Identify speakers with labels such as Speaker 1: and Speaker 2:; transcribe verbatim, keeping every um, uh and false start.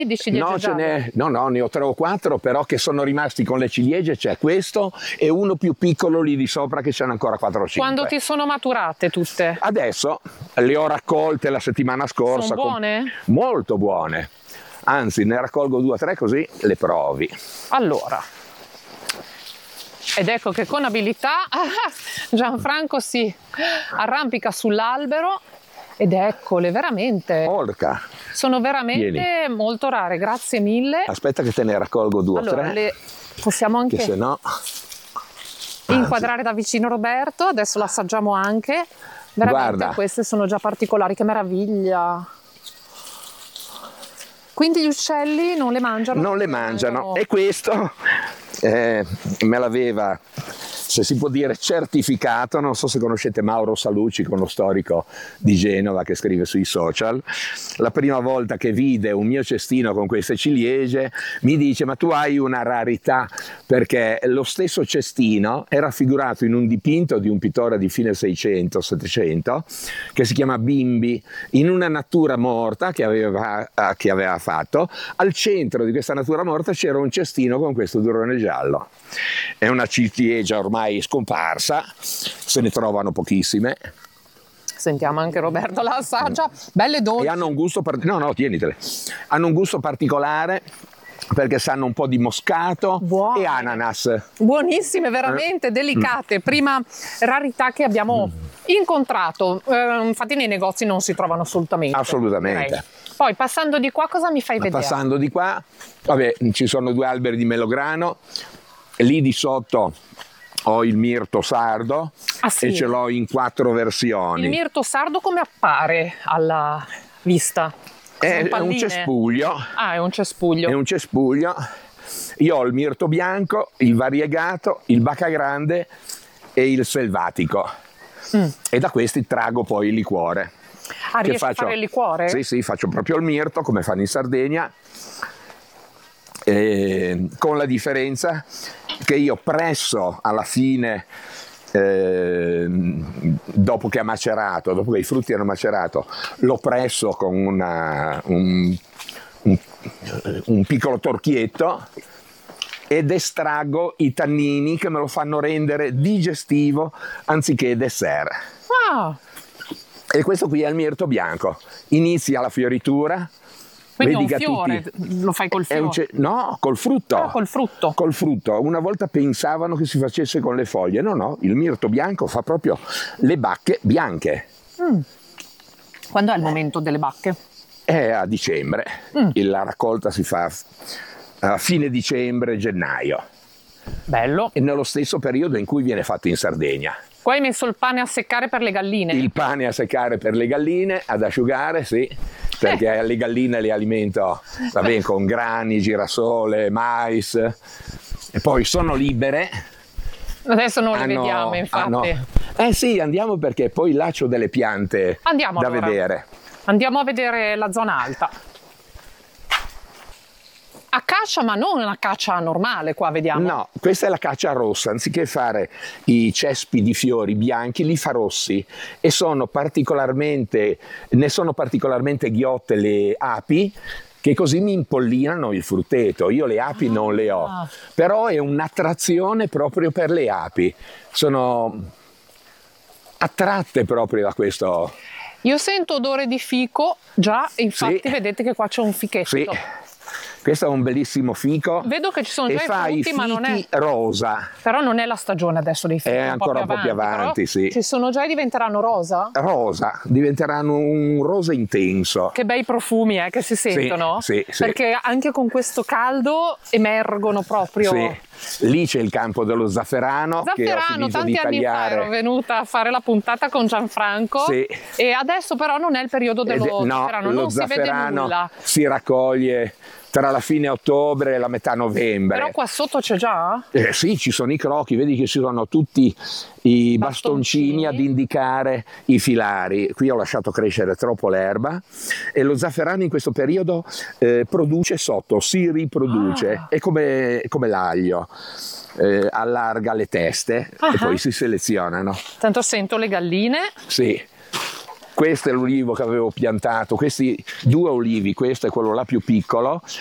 Speaker 1: di ciliegie
Speaker 2: No, ce
Speaker 1: gialle?
Speaker 2: n'è, no, no, ne ho tre o quattro, però che sono rimasti con le ciliegie, c'è questo e uno più piccolo lì di sopra che ce n'è ancora quattro o cinque.
Speaker 1: Quando ti sono maturate tutte?
Speaker 2: Adesso le ho raccolte la settimana scorsa.
Speaker 1: Sono buone?
Speaker 2: Con... Molto buone. Anzi, ne raccolgo due o tre così le provi.
Speaker 1: Allora, ed ecco che con abilità Gianfranco si arrampica sull'albero ed eccole, veramente.
Speaker 2: Porca.
Speaker 1: Sono veramente
Speaker 2: Vieni.
Speaker 1: molto rare, grazie mille.
Speaker 2: Aspetta che te ne raccolgo due
Speaker 1: allora,
Speaker 2: o tre.
Speaker 1: Le possiamo anche
Speaker 2: che se no...
Speaker 1: inquadrare da vicino Roberto, adesso l'assaggiamo anche. Veramente
Speaker 2: Guarda.
Speaker 1: Queste sono già particolari, che meraviglia. Quindi gli uccelli non le mangiano?
Speaker 2: Non le mangiano. E questo eh, me l'aveva, se si può dire, certificato. Non so se conoscete Mauro Salucci, uno storico di Genova che scrive sui social. La prima volta che vide un mio cestino con queste ciliegie mi dice: ma tu hai una rarità, perché lo stesso cestino è raffigurato in un dipinto di un pittore di fine seicento settecento che si chiama Bimbi, in una natura morta che aveva, che aveva fatto. Al centro di questa natura morta c'era un cestino con questo durone giallo. È una ciliegia ormai scomparsa, se ne trovano pochissime.
Speaker 1: Sentiamo anche Roberto la assaggia, belle dolci.
Speaker 2: E hanno un gusto particolare. No, no, tienitele. Hanno un gusto particolare perché sanno un po' di moscato.
Speaker 1: Buone.
Speaker 2: E ananas.
Speaker 1: Buonissime, veramente
Speaker 2: Eh.
Speaker 1: delicate. Prima rarità che abbiamo
Speaker 2: Mm.
Speaker 1: incontrato. Eh, infatti nei negozi non si trovano assolutamente.
Speaker 2: Assolutamente.
Speaker 1: direi. Poi passando di qua cosa mi fai
Speaker 2: Ma
Speaker 1: vedere?
Speaker 2: passando di qua, vabbè, ci sono due alberi di melograno. Lì di sotto ho il mirto sardo.
Speaker 1: Ah, sì?
Speaker 2: E ce l'ho in quattro versioni.
Speaker 1: Il mirto sardo come appare alla vista?
Speaker 2: È,
Speaker 1: Sono
Speaker 2: è un
Speaker 1: palline?
Speaker 2: cespuglio.
Speaker 1: Ah, è un cespuglio.
Speaker 2: È un cespuglio. Io ho il mirto bianco, il variegato, il baccagrande e il selvatico.
Speaker 1: Mm.
Speaker 2: E da questi trago poi il liquore.
Speaker 1: Ah,
Speaker 2: Che
Speaker 1: riesci
Speaker 2: faccio,
Speaker 1: a fare il liquore?
Speaker 2: Sì, sì, faccio proprio il mirto come fanno in Sardegna, eh, con la differenza che io presso alla fine, eh, dopo che ha macerato, dopo che i frutti hanno macerato, lo presso con una, un, un, un piccolo torchietto ed estraggo i tannini che me lo fanno rendere digestivo anziché dessert.
Speaker 1: Ah,
Speaker 2: E questo qui è il mirto bianco. Inizia la fioritura.
Speaker 1: quindi
Speaker 2: Vedi
Speaker 1: è un
Speaker 2: che
Speaker 1: fiore,
Speaker 2: tutti...
Speaker 1: lo fai col
Speaker 2: è un
Speaker 1: fiore?
Speaker 2: ce- No, col frutto.
Speaker 1: Ah, col frutto.
Speaker 2: Col frutto. Una volta pensavano che si facesse con le foglie. No, no, il mirto bianco fa proprio le bacche bianche.
Speaker 1: Mm. Quando è il momento delle bacche?
Speaker 2: È a dicembre.
Speaker 1: Mm.
Speaker 2: La raccolta si fa a fine dicembre, gennaio.
Speaker 1: Bello.
Speaker 2: E nello stesso periodo in cui viene fatto in Sardegna.
Speaker 1: Poi hai messo il pane a seccare per le galline?
Speaker 2: Il pane a seccare per le galline, ad asciugare, sì, perché
Speaker 1: Eh.
Speaker 2: le galline le alimento, va bene, con grani, girasole, mais, e poi sono libere.
Speaker 1: Adesso non le
Speaker 2: hanno-
Speaker 1: vediamo, infatti.
Speaker 2: hanno- Eh sì, andiamo perché poi là c'ho delle piante
Speaker 1: Andiamo
Speaker 2: da
Speaker 1: allora.
Speaker 2: vedere.
Speaker 1: Andiamo a vedere la zona alta. Acacia, ma non una caccia normale qua, vediamo.
Speaker 2: No, questa è la caccia rossa, anziché fare i cespi di fiori bianchi, li fa rossi e sono particolarmente, ne sono particolarmente ghiotte le api, che così mi impollinano il frutteto. Io le api
Speaker 1: Ah.
Speaker 2: non le ho, però è un'attrazione proprio per le api. Sono attratte proprio da questo.
Speaker 1: Io sento odore di fico, già, infatti
Speaker 2: Sì.
Speaker 1: vedete che qua c'è un fichetto.
Speaker 2: Sì, questo è un bellissimo fico.
Speaker 1: Vedo che ci sono
Speaker 2: e
Speaker 1: già i
Speaker 2: fa
Speaker 1: frutti,
Speaker 2: i
Speaker 1: ma non è...
Speaker 2: fichi rosa.
Speaker 1: Però non è la stagione adesso dei fichi.
Speaker 2: È
Speaker 1: un po'
Speaker 2: ancora un po' più avanti,
Speaker 1: però
Speaker 2: sì.
Speaker 1: Ci sono già e diventeranno rosa?
Speaker 2: Rosa, diventeranno un rosa intenso.
Speaker 1: Che bei profumi eh, che si sentono.
Speaker 2: sì, sì.
Speaker 1: Perché anche con questo caldo emergono proprio.
Speaker 2: Sì. Lì c'è il campo dello zafferano, che ho
Speaker 1: Zafferano,
Speaker 2: finito
Speaker 1: tanti
Speaker 2: di
Speaker 1: anni fa
Speaker 2: tagliare.
Speaker 1: ero venuta a fare la puntata con Gianfranco
Speaker 2: Sì.
Speaker 1: e adesso però non è il periodo dello
Speaker 2: Ed- no,
Speaker 1: zafferano,
Speaker 2: lo
Speaker 1: non si vede
Speaker 2: zafferano
Speaker 1: nulla.
Speaker 2: si raccoglie tra la fine ottobre e la metà novembre.
Speaker 1: Però qua sotto c'è già?
Speaker 2: Eh, sì, ci sono i crocchi, vedi che ci sono tutti i bastoncini,
Speaker 1: Bastoncini.
Speaker 2: ad indicare i filari. Qui ho lasciato crescere troppo l'erba e lo zafferano in questo periodo eh, produce sotto, si riproduce,
Speaker 1: Ah.
Speaker 2: è come, come l'aglio, eh, allarga le teste
Speaker 1: Ah.
Speaker 2: e poi si selezionano.
Speaker 1: Tanto sento le galline.
Speaker 2: Sì. questo è l'ulivo che avevo piantato, questi due ulivi, questo è quello là più piccolo,